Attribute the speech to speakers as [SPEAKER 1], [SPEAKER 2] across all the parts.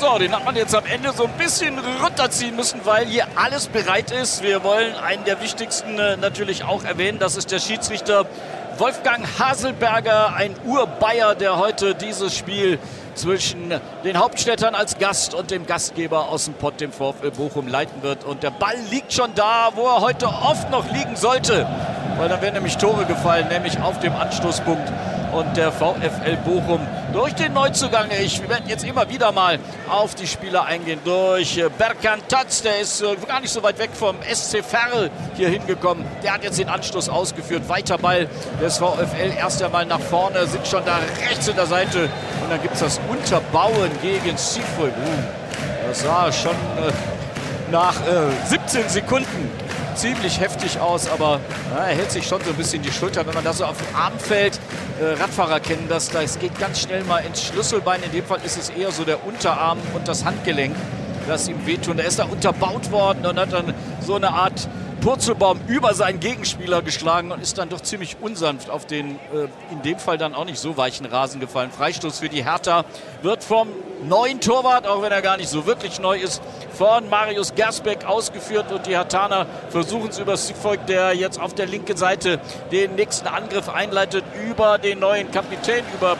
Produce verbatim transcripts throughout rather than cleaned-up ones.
[SPEAKER 1] So, den hat man jetzt am Ende so ein bisschen runterziehen müssen, weil hier alles bereit ist. Wir wollen einen der wichtigsten äh, natürlich auch erwähnen. Das ist der Schiedsrichter Wolfgang Haselberger, ein Urbayer, der heute dieses Spiel zwischen den Hauptstädtern als Gast und dem Gastgeber aus dem Pott, dem VfL Bochum, leiten wird. Und der Ball liegt schon da, wo er heute oft noch liegen sollte. Weil dann wären nämlich Tore gefallen, nämlich auf dem Anstoßpunkt. Und der VfL Bochum durch den Neuzugang, ich werde jetzt immer wieder mal auf die Spieler eingehen, durch Berkan Tatz, der ist gar nicht so weit weg vom S C Verl hier hingekommen. Der hat jetzt den Anstoß ausgeführt. Weiter Ball des VfL, erst einmal nach vorne, sind schon da rechts in der Seite. Und dann gibt es das Unterbauen gegen Cifoy. Das sah schon äh, nach äh, siebzehn Sekunden ziemlich heftig aus, aber na, er hält sich schon so ein bisschen die Schulter, wenn man da so auf dem Arm fällt. Äh, Radfahrer kennen das, das geht ganz schnell mal ins Schlüsselbein. In dem Fall ist es eher so der Unterarm und das Handgelenk, das ihm wehtun. Da ist er unterbaut worden und hat dann so eine Art Purzelbaum über seinen Gegenspieler geschlagen und ist dann doch ziemlich unsanft auf den, äh, in dem Fall dann auch nicht so weichen Rasen gefallen. Freistoß für die Hertha wird vom neuen Torwart, auch wenn er gar nicht so wirklich neu ist, von Marius Gersbeck ausgeführt und die Herthaner versuchen es über Cifoy, der jetzt auf der linken Seite den nächsten Angriff einleitet, über den neuen Kapitän, über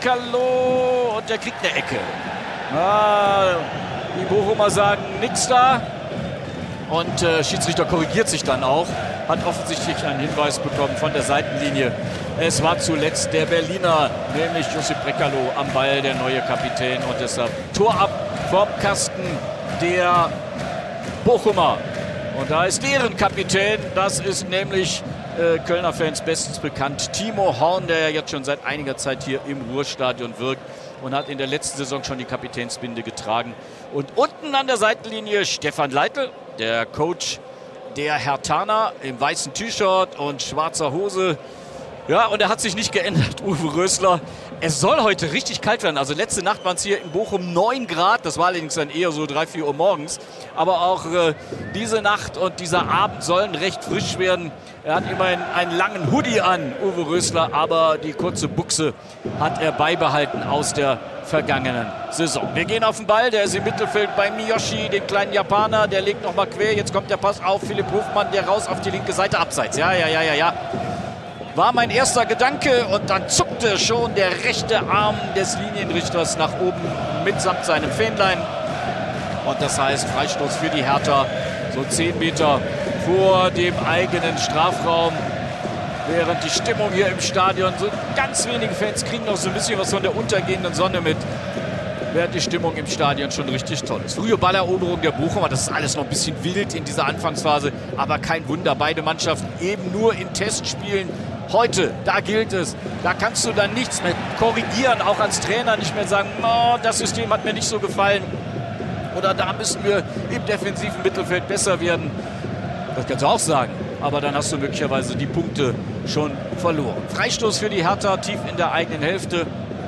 [SPEAKER 1] Brekalo und der kriegt eine Ecke. Ah, die Bochumer sagen nichts da. Und äh, Schiedsrichter korrigiert sich dann auch, hat offensichtlich einen Hinweis bekommen von der Seitenlinie. Es war zuletzt der Berliner, nämlich Josip Brekalo am Ball, der neue Kapitän. Und deshalb Tor ab vom Kasten der Bochumer. Und da ist deren Kapitän, das ist nämlich äh, Kölner Fans bestens bekannt, Timo Horn, der ja jetzt schon seit einiger Zeit hier im Ruhrstadion wirkt und hat in der letzten Saison schon die Kapitänsbinde getragen. Und unten an der Seitenlinie Stefan Leitl, der Coach der Herthaner im weißen T-Shirt und schwarzer Hose. Ja, und er hat sich nicht geändert, Uwe Rösler. Es soll heute richtig kalt werden. Also letzte Nacht waren es hier in Bochum neun Grad. Das war allerdings dann eher so drei, vier Uhr morgens. Aber auch äh, diese Nacht und dieser Abend sollen recht frisch werden. Er hat immerhin einen langen Hoodie an, Uwe Rösler. Aber die kurze Buchse hat er beibehalten aus der vergangenen Saison. Wir gehen auf den Ball. Der ist im Mittelfeld bei Miyoshi, den kleinen Japaner. Der legt nochmal quer. Jetzt kommt der Pass auf Philipp Hofmann, der raus auf die linke Seite, abseits. Ja, ja, ja, ja, ja. War mein erster Gedanke und dann zuckte schon der rechte Arm des Linienrichters nach oben mitsamt seinem Fähnlein. Und das heißt Freistoß für die Hertha, so zehn Meter vor dem eigenen Strafraum. Während die Stimmung hier im Stadion, so ganz wenige Fans kriegen noch so ein bisschen was von der untergehenden Sonne mit. Während die Stimmung im Stadion schon richtig toll ist. Frühe Balleroberung der Bochumer, das ist alles noch ein bisschen wild in dieser Anfangsphase. Aber kein Wunder, beide Mannschaften eben nur in Testspielen. Heute, da gilt es, da kannst du dann nichts mehr korrigieren, auch als Trainer nicht mehr sagen, oh, das System hat mir nicht so gefallen oder da müssen wir im defensiven Mittelfeld besser werden. Das kannst du auch sagen, aber dann hast du möglicherweise die Punkte schon verloren. Freistoß für die Hertha, tief in der eigenen Hälfte,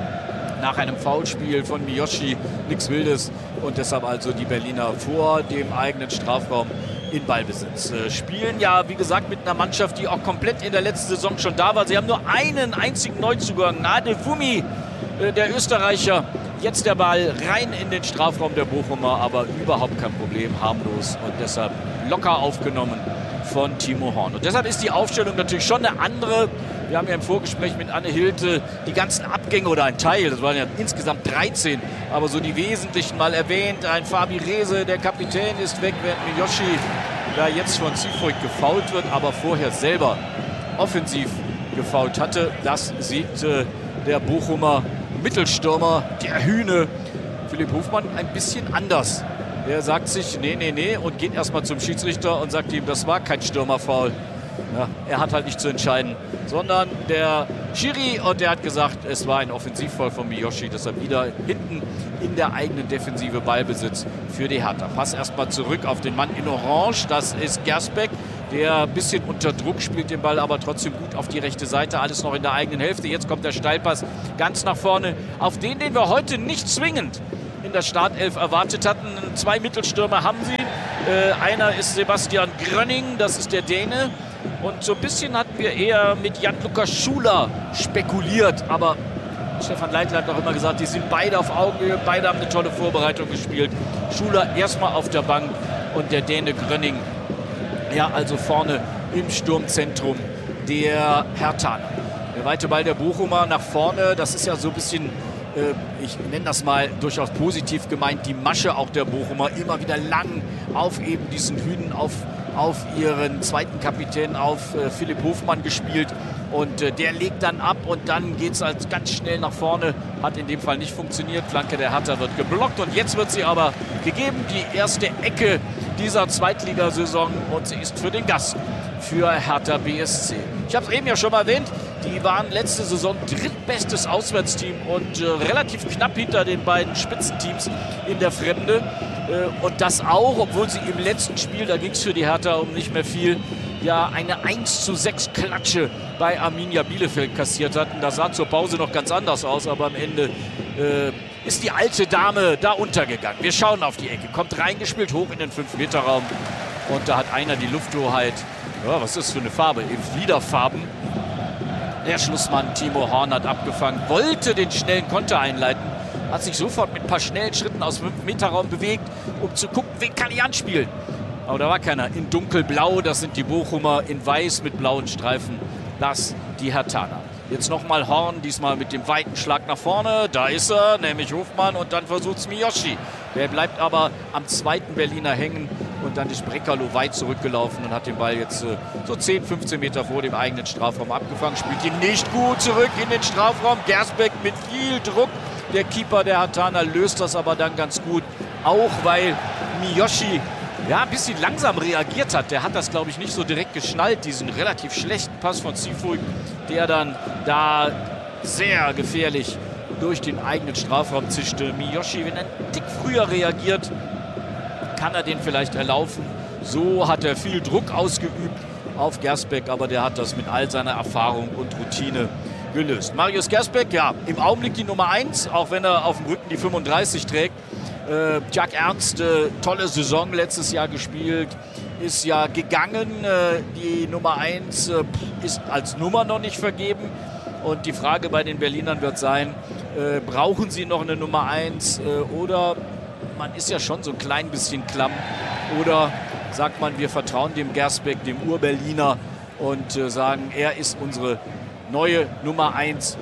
[SPEAKER 1] nach einem Foulspiel von Miyoshi, nichts Wildes und deshalb also die Berliner vor dem eigenen Strafraum in Ballbesitz. Äh, spielen ja, wie gesagt, mit einer Mannschaft, die auch komplett in der letzten Saison schon da war. Sie haben nur einen einzigen Neuzugang, Nade Fumi, äh, der Österreicher. Jetzt der Ball rein in den Strafraum der Bochumer, aber überhaupt kein Problem, harmlos und deshalb locker aufgenommen von Timo Horn. Und deshalb ist die Aufstellung natürlich schon eine andere. Wir haben ja im Vorgespräch mit Anne Hilde die ganzen Abgänge oder ein Teil, das waren ja insgesamt dreizehn, aber so die wesentlichen mal erwähnt. Ein Fabi Rehse, der Kapitän, ist weg, während Miyoshi da jetzt von Cifoy gefoult wird, aber vorher selber offensiv gefoult hatte. Das sieht äh, der Bochumer Mittelstürmer, der Hühne, Philipp Hofmann, ein bisschen anders. Der sagt sich, nee, nee, nee, und geht erstmal zum Schiedsrichter und sagt ihm, das war kein Stürmerfoul. Ja, er hat halt nicht zu entscheiden, sondern der Schiri, und der hat gesagt, es war ein Offensivfoul von Miyoshi, deshalb wieder hinten in der eigenen Defensive Ballbesitz für die Hertha. Pass erstmal zurück auf den Mann in Orange, das ist Gersbeck, der ein bisschen unter Druck spielt den Ball, aber trotzdem gut auf die rechte Seite, alles noch in der eigenen Hälfte. Jetzt kommt der Steilpass ganz nach vorne, auf den, den wir heute nicht zwingend in der Startelf erwartet hatten. Zwei Mittelstürmer haben sie. Äh, einer ist Sebastian Grönning, das ist der Däne. Und so ein bisschen hatten wir eher mit Jan-Lukas Schuler spekuliert. Aber Stefan Leitl hat auch immer gesagt, die sind beide auf Augenhöhe, beide haben eine tolle Vorbereitung gespielt. Schuler erstmal auf der Bank und der Däne Grönning, ja, also vorne im Sturmzentrum der Herthaner. Der weite Ball der Bochumer nach vorne, das ist ja so ein bisschen, äh, ich nenne das mal durchaus positiv gemeint, die Masche auch der Bochumer, immer wieder lang auf eben diesen Hünen, auf, auf ihren zweiten Kapitän, auf äh, Philipp Hofmann gespielt. Und äh, der legt dann ab und dann geht es halt ganz schnell nach vorne. Hat in dem Fall nicht funktioniert. Flanke der Hertha wird geblockt und jetzt wird sie aber gegeben. Die erste Ecke dieser Zweitligasaison und sie ist für den Gast, für Hertha B S C. Ich habe es eben ja schon mal erwähnt, die waren letzte Saison drittbestes Auswärtsteam und äh, relativ knapp hinter den beiden Spitzenteams in der Fremde. Äh, und das auch, obwohl sie im letzten Spiel, da ging es für die Hertha um nicht mehr viel, ja eine eins zu sechs Klatsche bei Arminia Bielefeld kassiert hatten. Das sah zur Pause noch ganz anders aus, aber am Ende äh, ist die alte Dame da untergegangen. Wir schauen auf die Ecke, kommt reingespielt, hoch in den fünf Meter Raum und da hat einer die Lufthoheit. Ja, was ist das für eine Farbe? Eben Fliederfarben. Der Schlussmann Timo Horn hat abgefangen, wollte den schnellen Konter einleiten, hat sich sofort mit ein paar schnellen Schritten aus dem fünf Meter Raum bewegt, um zu gucken, wen kann ich anspielen. Aber da war keiner. In dunkelblau, das sind die Bochumer, in weiß mit blauen Streifen, das die Herthaner. Jetzt nochmal Horn, diesmal mit dem weiten Schlag nach vorne. Da ist er, nämlich Hofmann, und dann versucht es Miyoshi. Der bleibt aber am zweiten Berliner hängen und dann ist Brekalo weit zurückgelaufen und hat den Ball jetzt äh, so zehn, fünfzehn Meter vor dem eigenen Strafraum abgefangen. Spielt ihn nicht gut zurück in den Strafraum. Gersbeck mit viel Druck. Der Keeper der Herthaner löst das aber dann ganz gut. Auch weil Miyoshi ja, ein bisschen langsam reagiert hat. Der hat das, glaube ich, nicht so direkt geschnallt, diesen relativ schlechten Pass von Sifuk, der dann da sehr gefährlich durch den eigenen Strafraum zischte. Miyoshi, wenn er einen Tick früher reagiert, kann er den vielleicht erlaufen. So hat er viel Druck ausgeübt auf Gersbeck, aber der hat das mit all seiner Erfahrung und Routine gelöst. Marius Gersbeck, ja, im Augenblick die Nummer eins, auch wenn er auf dem Rücken die fünfunddreißig trägt. Äh, Jack Ernst, äh, tolle Saison letztes Jahr gespielt, ist ja gegangen. Äh, die Nummer eins äh, ist als Nummer noch nicht vergeben. Und die Frage bei den Berlinern wird sein, äh, brauchen sie noch eine Nummer eins äh, oder man ist ja schon so ein klein bisschen klamm. Oder sagt man, wir vertrauen dem Gersbeck, dem Ur-Berliner und äh, sagen, er ist unsere neue Nummer eins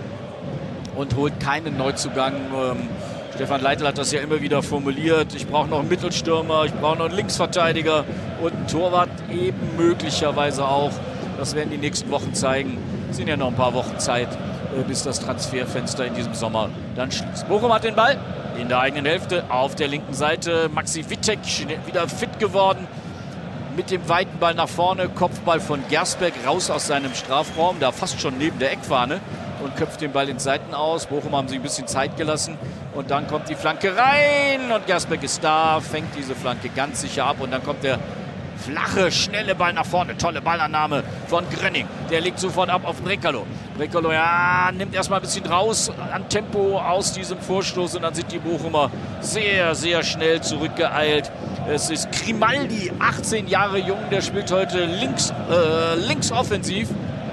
[SPEAKER 1] und holt keinen Neuzugang. Ähm, Stefan Leitl hat das ja immer wieder formuliert. Ich brauche noch einen Mittelstürmer, ich brauche noch einen Linksverteidiger und einen Torwart eben möglicherweise auch. Das werden die nächsten Wochen zeigen. Es sind ja noch ein paar Wochen Zeit, bis das Transferfenster in diesem Sommer dann schließt. Bochum hat den Ball in der eigenen Hälfte auf der linken Seite. Maxi Wittek wieder fit geworden. Mit dem weiten Ball nach vorne. Kopfball von Gersbeck raus aus seinem Strafraum. Da fast schon neben der Eckfahne. Und köpft den Ball in Seiten aus. Bochum haben sich ein bisschen Zeit gelassen. Und dann kommt die Flanke rein. Und Gersbeck ist da, fängt diese Flanke ganz sicher ab. Und dann kommt der flache, schnelle Ball nach vorne. Tolle Ballannahme von Grönning. Der legt sofort ab auf Brekalo. Brekalo, ja, nimmt erstmal ein bisschen raus an Tempo aus diesem Vorstoß. Und dann sind die Bochumer sehr, sehr schnell zurückgeeilt. Es ist Grimaldi, achtzehn Jahre jung. Der spielt heute links, äh, links offensiv.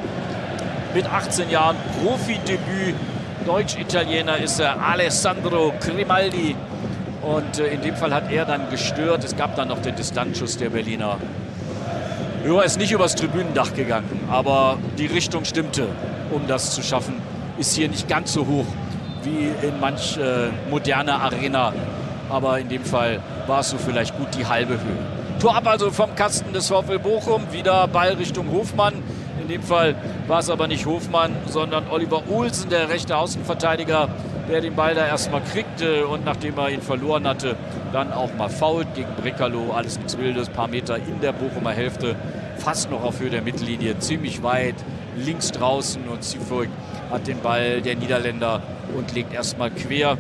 [SPEAKER 1] Mit achtzehn Jahren Profidebüt. Deutsch-Italiener ist er, Alessandro Grimaldi. Und äh, in dem Fall hat er dann gestört. Es gab dann noch den Distanzschuss der Berliner. Er ist nicht übers Tribünendach gegangen, aber die Richtung stimmte, um das zu schaffen. Ist hier nicht ganz so hoch wie in manch äh, moderner Arena. Aber in dem Fall war es so vielleicht gut die halbe Höhe. Tor ab also vom Kasten des VfL Bochum. Wieder Ball Richtung Hofmann. In dem Fall war es aber nicht Hofmann, sondern Oliver Olsen, der rechte Außenverteidiger, der den Ball da erstmal kriegte und nachdem er ihn verloren hatte, dann auch mal fault gegen Brekalo. Alles nichts Wildes, paar Meter in der Bochumer Hälfte, fast noch auf Höhe der Mittellinie, ziemlich weit links draußen und Sifuk hat den Ball, der Niederländer, und legt erstmal quer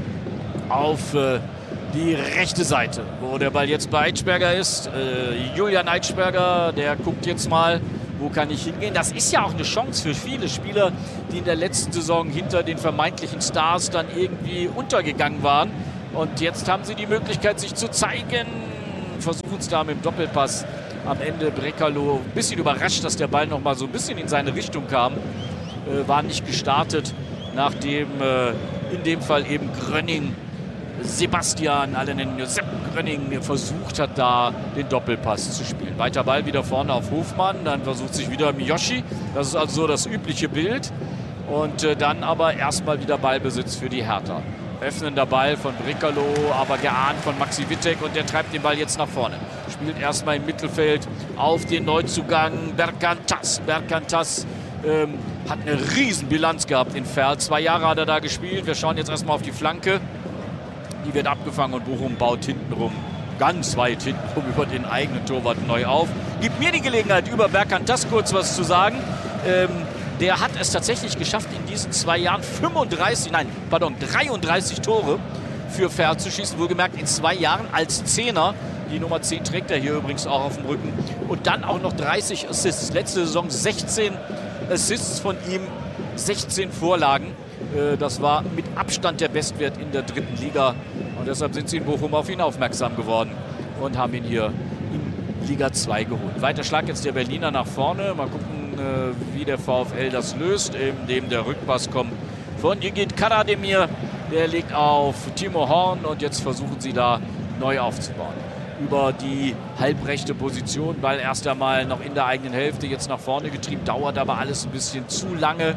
[SPEAKER 1] auf äh, die rechte Seite, wo der Ball jetzt bei Eitschberger ist. Äh, Julian Eitschberger, der guckt jetzt mal, wo kann ich hingehen? Das ist ja auch eine Chance für viele Spieler, die in der letzten Saison hinter den vermeintlichen Stars dann irgendwie untergegangen waren. Und jetzt haben sie die Möglichkeit, sich zu zeigen. Versuchen es da mit dem Doppelpass. Am Ende Brekalo ein bisschen überrascht, dass der Ball noch mal so ein bisschen in seine Richtung kam. Äh, war nicht gestartet. nachdem äh, in dem Fall eben Grönning, Sebastian, alle nennen Sepp Grönning, versucht hat, da den Doppelpass zu spielen. Weiter Ball wieder vorne auf Hofmann, dann versucht sich wieder Miyoshi. Das ist also so das übliche Bild. Und äh, dann aber erstmal wieder Ballbesitz für die Hertha. Öffnender Ball von Brekalo, aber geahnt von Maxi Wittek und der treibt den Ball jetzt nach vorne. Spielt erstmal im Mittelfeld auf den Neuzugang Berkantas. Berkantas ähm, hat eine Riesenbilanz gehabt in Verl. Zwei Jahre hat er da gespielt. Wir schauen jetzt erstmal auf die Flanke. Die wird abgefangen und Bochum baut hintenrum, ganz weit hintenrum über den eigenen Torwart neu auf. Gibt mir die Gelegenheit, über Berkantas kurz was zu sagen. Ähm, Der hat es tatsächlich geschafft, in diesen zwei Jahren fünfunddreißig, nein, pardon, dreiunddreißig Tore für Verl zu schießen. Wohlgemerkt in zwei Jahren als Zehner. Die Nummer zehn trägt er hier übrigens auch auf dem Rücken. Und dann auch noch dreißig Assists. Letzte Saison sechzehn Assists von ihm, sechzehn Vorlagen. Das war mit Abstand der Bestwert in der dritten Liga. Und deshalb sind sie in Bochum auf ihn aufmerksam geworden und haben ihn hier in Liga zwei geholt. Weiter Schlag jetzt der Berliner nach vorne. Mal gucken, wie der VfL das löst, indem der Rückpass kommt von Yigit Karademir. Der legt auf Timo Horn und jetzt versuchen sie da neu aufzubauen. Über die halbrechte Position, weil erst einmal noch in der eigenen Hälfte jetzt nach vorne getrieben, dauert aber alles ein bisschen zu lange.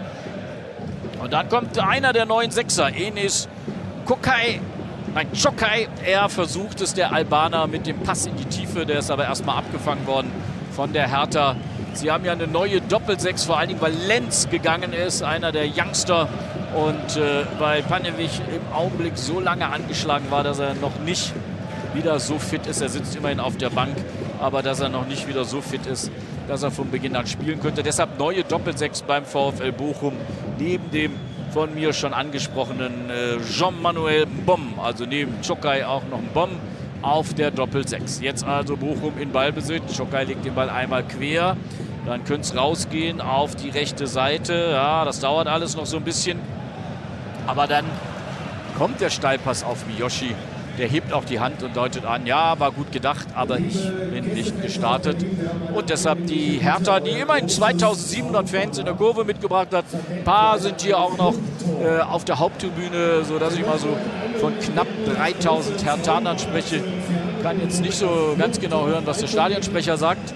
[SPEAKER 1] Und dann kommt einer der neuen Sechser, Enis Kokai, nein, Çokai. Er versucht es, der Albaner, mit dem Pass in die Tiefe, der ist aber erstmal abgefangen worden von der Hertha. Sie haben ja eine neue Doppelsechs, vor allen Dingen, weil Lenz gegangen ist, einer der Youngster. Und äh, weil Panjevic im Augenblick so lange angeschlagen war, dass er noch nicht wieder so fit ist. Er sitzt immerhin auf der Bank, aber dass er noch nicht wieder so fit ist, dass er von Beginn an spielen könnte. Deshalb neue Doppelsechs beim VfL Bochum, neben dem von mir schon angesprochenen äh, Jean-Manuel Mbom. Also neben Çokai auch noch Mbom auf der Doppelsechs. Jetzt also Bochum in Ballbesitz. Çokai legt den Ball einmal quer. Dann könnte es rausgehen auf die rechte Seite. Ja, das dauert alles noch so ein bisschen. Aber dann kommt der Steilpass auf Miyoshi. Der hebt auch die Hand und deutet an, ja, war gut gedacht, aber ich bin nicht gestartet. Und deshalb die Hertha, die immerhin zweitausendsiebenhundert Fans in der Kurve mitgebracht hat. Ein paar sind hier auch noch äh, auf der Haupttribüne, sodass ich mal so von knapp dreitausend Herthanern spreche. Kann jetzt nicht so ganz genau hören, was der Stadionsprecher sagt.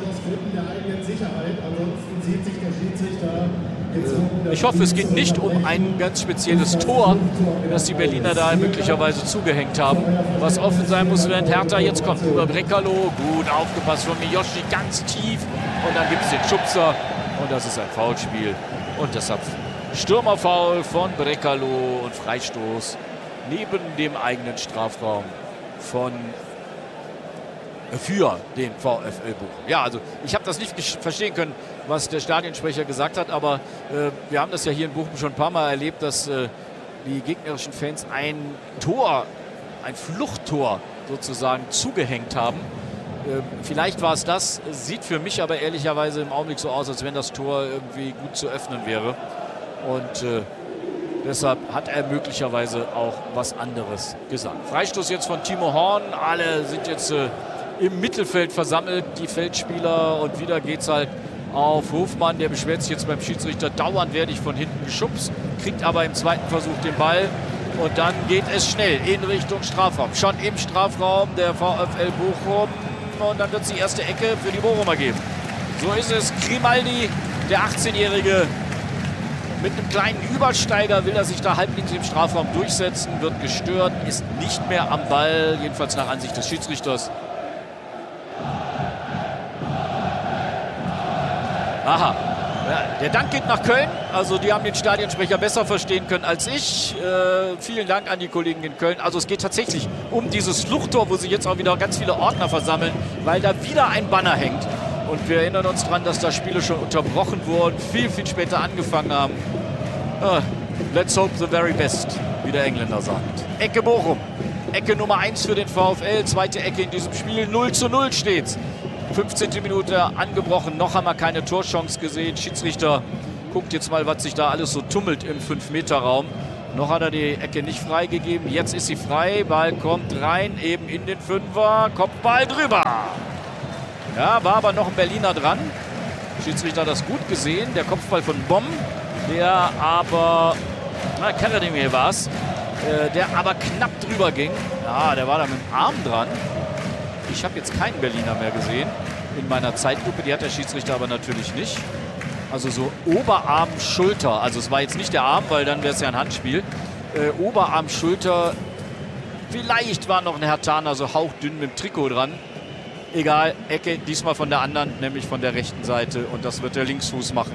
[SPEAKER 1] Ich hoffe, es geht nicht um ein ganz spezielles Tor, das die Berliner da möglicherweise zugehängt haben. Was offen sein muss, während Hertha jetzt kommt. Über Brekalo, gut aufgepasst von Miyoshi, ganz tief. Und dann gibt es den Schubser. Und das ist ein Foulspiel. Und deshalb Stürmerfoul von Brekalo und Freistoß neben dem eigenen Strafraum von für den VfL Bochum. Ja, also ich habe das nicht verstehen können, was der Stadionsprecher gesagt hat, aber äh, wir haben das ja hier in Bochum schon ein paar Mal erlebt, dass äh, die gegnerischen Fans ein Tor, ein Fluchttor sozusagen zugehängt haben. Äh, vielleicht war es das, sieht für mich aber ehrlicherweise im Augenblick so aus, als wenn das Tor irgendwie gut zu öffnen wäre. Und äh, deshalb hat er möglicherweise auch was anderes gesagt. Freistoß jetzt von Timo Horn, alle sind jetzt äh, im Mittelfeld versammelt, die Feldspieler, und wieder geht es halt auf Hofmann. Der beschwert sich jetzt beim Schiedsrichter, dauernd werde ich von hinten geschubst, kriegt aber im zweiten Versuch den Ball und dann geht es schnell in Richtung Strafraum. Schon im Strafraum der VfL Bochum und dann wird es die erste Ecke für die Bochumer geben. So ist es, Grimaldi, der achtzehnjährige, mit einem kleinen Übersteiger will er sich da halblinks im Strafraum durchsetzen, wird gestört, ist nicht mehr am Ball, jedenfalls nach Ansicht des Schiedsrichters. Aha, ja, der Dank geht nach Köln. Also die haben den Stadionsprecher besser verstehen können als ich. Äh, vielen Dank an die Kollegen in Köln. Also es geht tatsächlich um dieses Fluchttor, wo sich jetzt auch wieder ganz viele Ordner versammeln, weil da wieder ein Banner hängt. Und wir erinnern uns daran, dass da Spiele schon unterbrochen wurden, viel, viel später angefangen haben. Uh, let's hope the very best, wie der Engländer sagt. Ecke Bochum. Ecke Nummer eins für den VfL. Zweite Ecke in diesem Spiel. null zu null steht's. fünfzehnte Minute angebrochen, noch haben wir keine Torchance gesehen. Schiedsrichter guckt jetzt mal, was sich da alles so tummelt im fünf Meter Raum. Noch hat er die Ecke nicht freigegeben, jetzt ist sie frei, Ball kommt rein, eben in den Fünfer, Kopfball drüber. Ja, war aber noch ein Berliner dran. Schiedsrichter hat das gut gesehen, der Kopfball von Mbom, der aber Na, Karademir war es, äh, der aber knapp drüber ging. Ja, der war da mit dem Arm dran. Ich habe jetzt keinen Berliner mehr gesehen in meiner Zeitlupe. Die hat der Schiedsrichter aber natürlich nicht. Also so Oberarm, Schulter. Also es war jetzt nicht der Arm, weil dann wäre es ja ein Handspiel. Äh, Oberarm, Schulter. Vielleicht war noch ein Herthaner so hauchdünn mit dem Trikot dran. Egal, Ecke, diesmal von der anderen, nämlich von der rechten Seite. Und das wird der Linksfuß machen.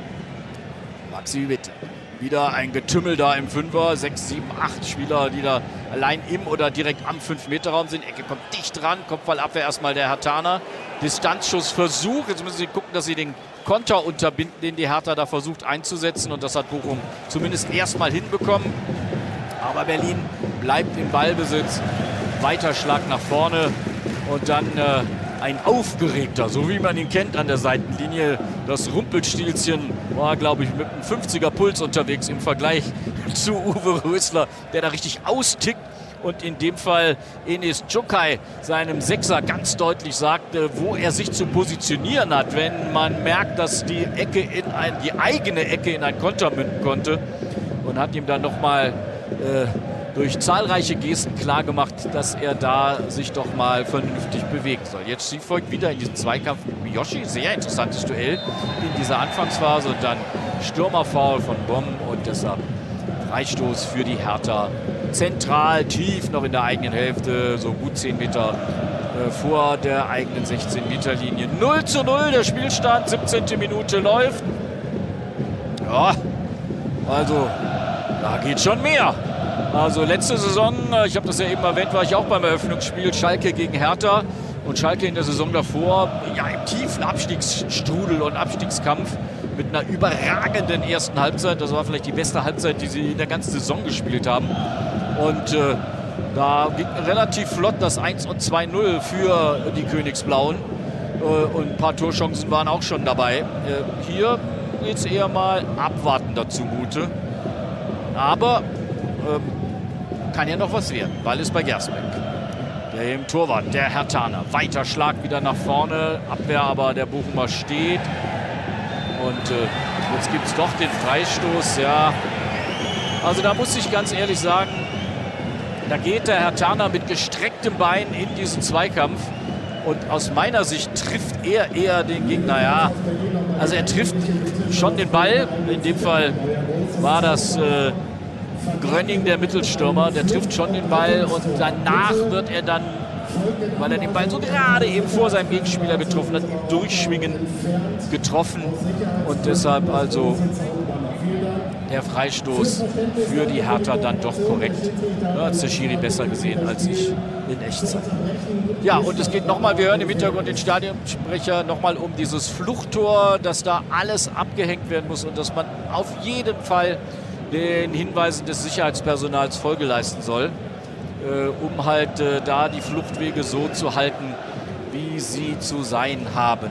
[SPEAKER 1] Maxi Witt. Wieder ein Getümmel da im Fünfer. Sechs, sieben, acht Spieler, die da allein im oder direkt am fünf Meter Raum sind. Ecke kommt dicht dran. Kopfballabwehr erstmal der Herthaner. Distanzschussversuch. Jetzt müssen sie gucken, dass sie den Konter unterbinden, den die Hertha da versucht einzusetzen. Und das hat Bochum zumindest erstmal hinbekommen. Aber Berlin bleibt im Ballbesitz. Weiter Schlag nach vorne. Und dann äh, ein aufgeregter, so wie man ihn kennt an der Seitenlinie. Das Rumpelstilzchen war, glaube ich, mit einem fünfziger Puls unterwegs im Vergleich zu Uwe Rösler, der da richtig austickt. Und in dem Fall Enis Czokai seinem Sechser ganz deutlich sagte, wo er sich zu positionieren hat, wenn man merkt, dass die Ecke in ein, die eigene Ecke in ein Konter münden konnte. Und hat ihm dann nochmal äh, durch zahlreiche Gesten klargemacht, dass er da sich doch mal vernünftig bewegt soll. Jetzt sie folgt wieder in diesen Zweikampf mit Miyoshi. Sehr interessantes Duell in dieser Anfangsphase. Und dann Stürmerfoul von Bom und deshalb Freistoß für die Hertha. Zentral, tief noch in der eigenen Hälfte, so gut zehn Meter äh, vor der eigenen sechzehn Meter Linie. null zu null der Spielstand, siebzehnte Minute läuft. Ja, also da geht schon mehr. Also letzte Saison, ich habe das ja eben erwähnt, war ich auch beim Eröffnungsspiel Schalke gegen Hertha. Und Schalke in der Saison davor, ja, im tiefen Abstiegsstrudel und Abstiegskampf mit einer überragenden ersten Halbzeit. Das war vielleicht die beste Halbzeit, die sie in der ganzen Saison gespielt haben. Und äh, da ging relativ flott das eins und zwei null für die Königsblauen. Äh, und ein paar Torchancen waren auch schon dabei. Äh, hier geht es eher mal abwartender zumute. Aber ähm, kann ja noch was werden. Ball ist bei Gersbeck. Der im Torwart, der Herthaner. Weiter Schlag wieder nach vorne. Abwehr aber der Bochumer steht. Und äh, jetzt gibt es doch den Freistoß. Ja. Also da muss ich ganz ehrlich sagen, da geht der Herthaner mit gestrecktem Bein in diesen Zweikampf. Und aus meiner Sicht trifft er eher den Gegner. Ja, also er trifft schon den Ball. In dem Fall war das äh, Grönning, der Mittelstürmer. Der trifft schon den Ball. Und danach wird er dann, weil er den Ball so gerade eben vor seinem Gegenspieler getroffen hat, im Durchschwingen getroffen. Und deshalb also der Freistoß für die Hertha dann doch korrekt. Da hat der Schiri besser gesehen als ich in Echtzeit. Ja, und es geht nochmal, wir hören im Hintergrund den Stadionsprecher, nochmal um dieses Fluchttor, dass da alles abgehängt werden muss und dass man auf jeden Fall den Hinweisen des Sicherheitspersonals Folge leisten soll, äh, um halt äh, da die Fluchtwege so zu halten, wie sie zu sein haben.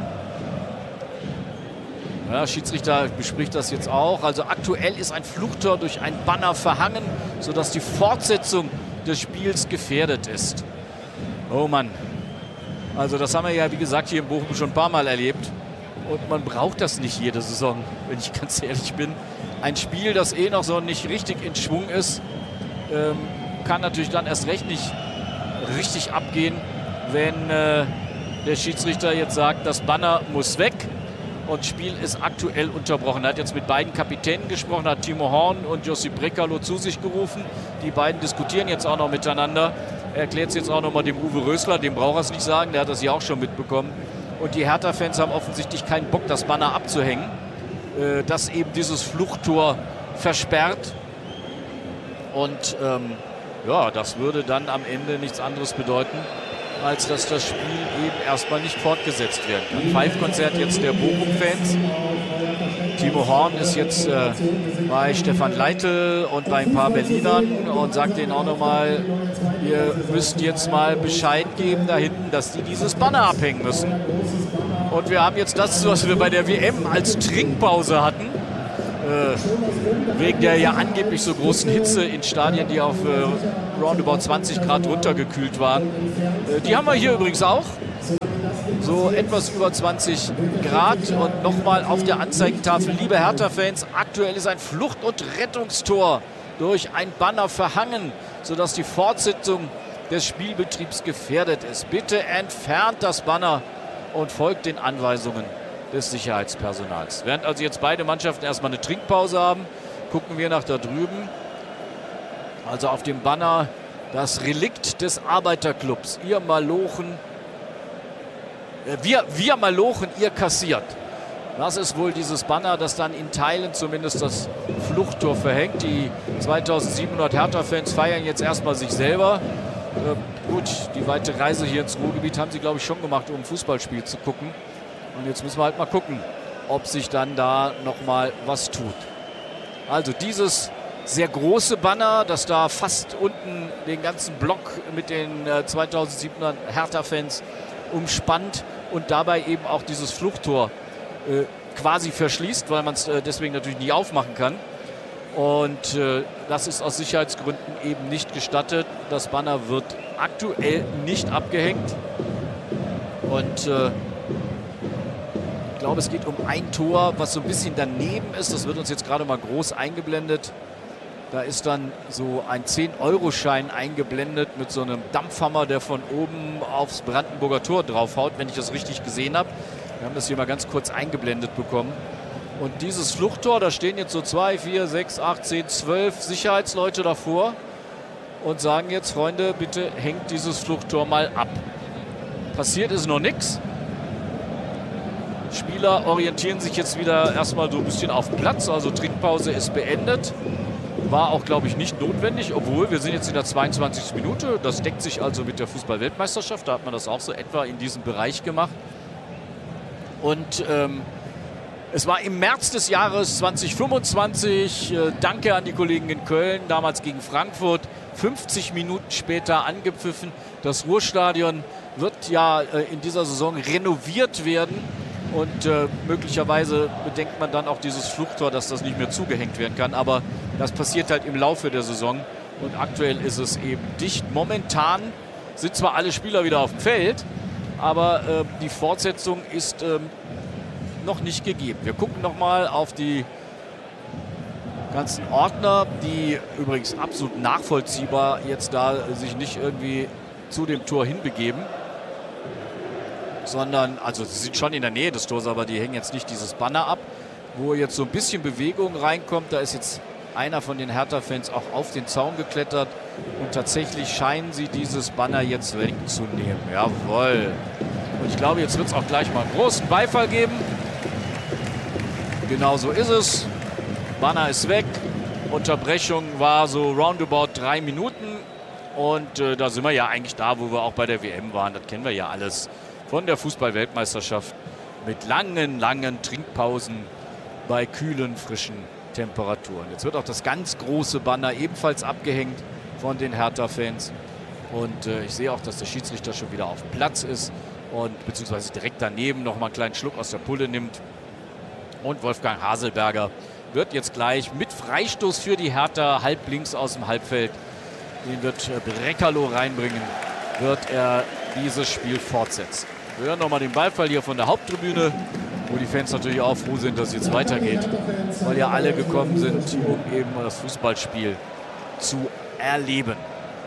[SPEAKER 1] Ja, Schiedsrichter bespricht das jetzt auch. Also aktuell ist ein Fluchttor durch ein Banner verhangen, sodass die Fortsetzung des Spiels gefährdet ist. Oh Mann. Also das haben wir ja, wie gesagt, hier in Bochum schon ein paar Mal erlebt. Und man braucht das nicht jede Saison, wenn ich ganz ehrlich bin. Ein Spiel, das eh noch so nicht richtig in Schwung ist, ähm, kann natürlich dann erst recht nicht richtig abgehen, wenn äh, der Schiedsrichter jetzt sagt, das Banner muss weg. Und Spiel ist aktuell unterbrochen. Er hat jetzt mit beiden Kapitänen gesprochen, hat Timo Horn und Josip Brekalo zu sich gerufen. Die beiden diskutieren jetzt auch noch miteinander. Er erklärt es jetzt auch noch mal dem Uwe Rösler, dem braucht er es nicht sagen, der hat das ja auch schon mitbekommen. Und die Hertha-Fans haben offensichtlich keinen Bock, das Banner abzuhängen, äh, das eben dieses Fluchttor versperrt. Und ähm, ja, das würde dann am Ende nichts anderes bedeuten, als dass das Spiel eben erstmal nicht fortgesetzt werden kann. Pfeifkonzert jetzt der Bochum-Fans. Timo Horn ist jetzt äh, bei Stefan Leitl und bei ein paar Berlinern und sagt denen auch nochmal, ihr müsst jetzt mal Bescheid geben da hinten, dass die dieses Banner abhängen müssen. Und wir haben jetzt das, was wir bei der W M als Trinkpause hatten, äh, wegen der ja angeblich so großen Hitze in Stadien, die auf äh, roundabout zwanzig Grad runtergekühlt waren. Äh, die haben wir hier übrigens auch. so etwas über zwanzig Grad. Und nochmal auf der Anzeigentafel, liebe Hertha-Fans, aktuell ist ein Flucht- und Rettungstor durch ein Banner verhangen, sodass die Fortsetzung des Spielbetriebs gefährdet ist. Bitte entfernt das Banner und folgt den Anweisungen des Sicherheitspersonals. Während also jetzt beide Mannschaften erstmal eine Trinkpause haben, gucken wir nach da drüben. Also auf dem Banner das Relikt des Arbeiterclubs. Ihr Malochen, äh, wir, wir Malochen, ihr kassiert. Das ist wohl dieses Banner, das dann in Teilen zumindest das Fluchttor verhängt. Die zweitausendsiebenhundert Hertha-Fans feiern jetzt erstmal sich selber. Äh, gut, die weite Reise hier ins Ruhrgebiet haben sie, glaube ich, schon gemacht, um ein Fußballspiel zu gucken. Und jetzt müssen wir halt mal gucken, ob sich dann da nochmal was tut. Also dieses sehr große Banner, das da fast unten den ganzen Block mit den äh, zweitausendsiebenhundert Hertha-Fans umspannt und dabei eben auch dieses Fluchttor äh, quasi verschließt, weil man es äh, deswegen natürlich nie aufmachen kann. Und äh, das ist aus Sicherheitsgründen eben nicht gestattet. Das Banner wird aktuell nicht abgehängt. Und äh, ich glaube, es geht um ein Tor, was so ein bisschen daneben ist. Das wird uns jetzt gerade mal groß eingeblendet. Da ist dann so ein zehn Euro Schein eingeblendet mit so einem Dampfhammer, der von oben aufs Brandenburger Tor draufhaut, wenn ich das richtig gesehen habe. Wir haben das hier mal ganz kurz eingeblendet bekommen. Und dieses Fluchttor, da stehen jetzt so zwei, vier, sechs, acht, zehn, zwölf Sicherheitsleute davor und sagen jetzt, Freunde, bitte hängt dieses Fluchttor mal ab. Passiert ist noch nichts. Spieler orientieren sich jetzt wieder erstmal so ein bisschen auf den Platz. Also Trinkpause ist beendet. War auch, glaube ich, nicht notwendig, obwohl wir sind jetzt in der zweiundzwanzigsten Minute. Das deckt sich also mit der Fußball-Weltmeisterschaft. Da hat man das auch so etwa in diesem Bereich gemacht. Und ähm, es war im März des Jahres zweitausendfünfundzwanzig. Äh, danke an die Kollegen in Köln, damals gegen Frankfurt. fünfzig Minuten später angepfiffen. Das Ruhrstadion wird ja äh, in dieser Saison renoviert werden. Und äh, möglicherweise bedenkt man dann auch dieses Fluchttor, dass das nicht mehr zugehängt werden kann. Aber das passiert halt im Laufe der Saison. Und aktuell ist es eben dicht. Momentan sind zwar alle Spieler wieder auf dem Feld, aber äh, die Fortsetzung ist äh, noch nicht gegeben. Wir gucken nochmal auf die ganzen Ordner, die übrigens absolut nachvollziehbar jetzt da sich nicht irgendwie zu dem Tor hinbegeben. Sondern, also sie sind schon in der Nähe des Tors, aber die hängen jetzt nicht dieses Banner ab, wo jetzt so ein bisschen Bewegung reinkommt. Da ist jetzt einer von den Hertha-Fans auch auf den Zaun geklettert und tatsächlich scheinen sie dieses Banner jetzt wegzunehmen. Jawohl. Und ich glaube, jetzt wird es auch gleich mal einen großen Beifall geben. Genau so ist es. Banner ist weg. Unterbrechung war so roundabout drei Minuten. Und äh, da sind wir ja eigentlich da, wo wir auch bei der W M waren. Das kennen wir ja alles von der Fußball-Weltmeisterschaft mit langen, langen Trinkpausen bei kühlen, frischen Temperaturen. Jetzt wird auch das ganz große Banner ebenfalls abgehängt von den Hertha-Fans. Und äh, ich sehe auch, dass der Schiedsrichter schon wieder auf Platz ist und beziehungsweise direkt daneben noch mal einen kleinen Schluck aus der Pulle nimmt. Und Wolfgang Haselberger wird jetzt gleich mit Freistoß für die Hertha halb links aus dem Halbfeld, den wird äh, Brekalo reinbringen, wird er dieses Spiel fortsetzen. Wir hören nochmal den Beifall hier von der Haupttribüne, wo die Fans natürlich auch froh sind, dass es jetzt weitergeht, weil ja alle gekommen sind, um eben das Fußballspiel zu erleben.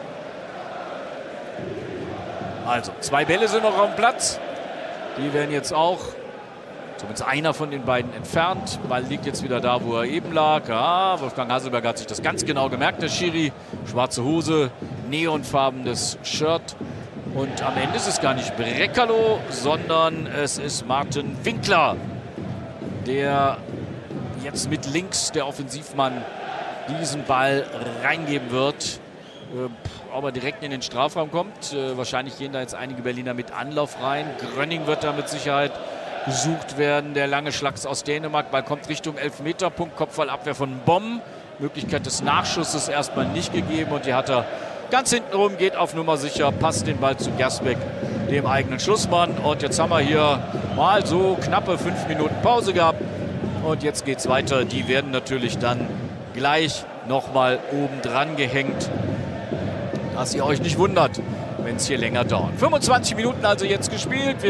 [SPEAKER 1] Also, zwei Bälle sind noch auf dem Platz. Die werden jetzt auch, zumindest einer von den beiden, entfernt. Ball liegt jetzt wieder da, wo er eben lag. Ja, Wolfgang Haselberg hat sich das ganz genau gemerkt, der Schiri. Schwarze Hose, neonfarbenes Shirt. Und am Ende ist es gar nicht Brekalo, sondern es ist Martin Winkler, der jetzt mit links, der Offensivmann, diesen Ball reingeben wird. Äh, ob er direkt in den Strafraum kommt, äh, wahrscheinlich gehen da jetzt einige Berliner mit Anlauf rein. Grönning wird da mit Sicherheit gesucht werden. Der lange Schlags aus Dänemark, Ball kommt Richtung Elfmeterpunkt, Kopfballabwehr von Bomb. Möglichkeit des Nachschusses erstmal nicht gegeben und die hat er ganz hinten rum, geht auf Nummer sicher, passt den Ball zu Gersbeck, dem eigenen Schlussmann. Und jetzt haben wir hier mal so knappe fünf Minuten Pause gehabt. Und jetzt geht es weiter. Die werden natürlich dann gleich nochmal oben dran gehängt, dass ihr euch nicht wundert, wenn es hier länger dauert. fünfundzwanzig Minuten also jetzt gespielt. Wir